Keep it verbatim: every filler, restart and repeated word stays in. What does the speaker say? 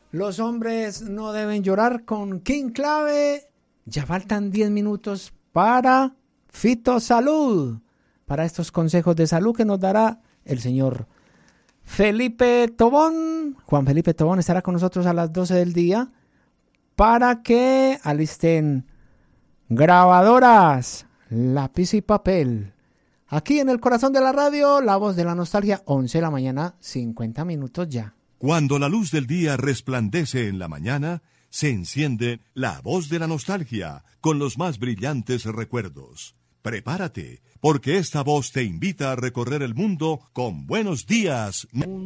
Los hombres no deben llorar con King Clave. Ya faltan diez minutos para Fitosalud, para estos consejos de salud que nos dará el señor Felipe Tobón. Juan Felipe Tobón estará con nosotros a las doce del día para que alisten grabadoras, lápiz y papel. Aquí en el corazón de la radio, la voz de la nostalgia, once de la mañana, cincuenta minutos ya. Cuando la luz del día resplandece en la mañana, se enciende la voz de la nostalgia con los más brillantes recuerdos. Prepárate, porque esta voz te invita a recorrer el mundo con buenos días.